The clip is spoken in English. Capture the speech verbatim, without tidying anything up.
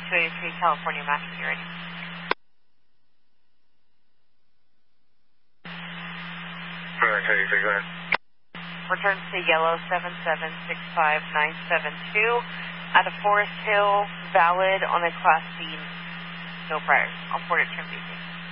two eighty-three California Max, when you're ready. Alright, how do you figure that? Return to yellow seven seven six five nine seven two at a Forest Hill, valid on a Class C, no priors. I'll port it to M D C.